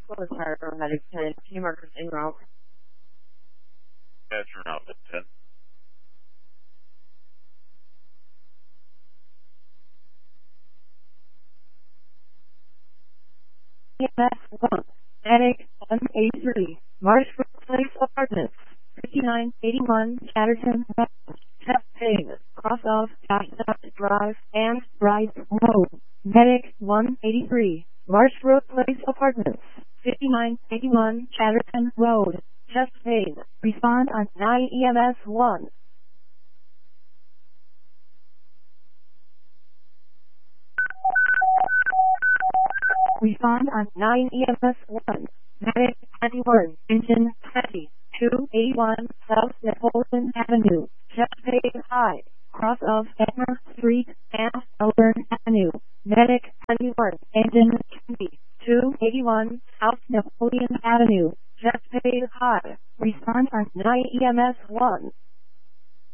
Close fire paramedic 10. T markers en route. That's route 10. EMS 1. Medic 183. Marshbrook Place Apartments. 5981 Chatterton Road. Test Pig. Cross off Drive and Rise Road. Medic 183. Marshbrook Place Apartments. 5981 Chatterton Road. Chest pain. Respond on 9 EMS 1. Respond on 9 EMS 1. Medic 21. Engine 20. 281 South Napoleon Avenue. Chest pain high. Cross of Edmer Street and Elburn Avenue. Medic 21. Engine 20. 281 South Napoleon Avenue. Chest pain high. Respond on 9 EMS 1.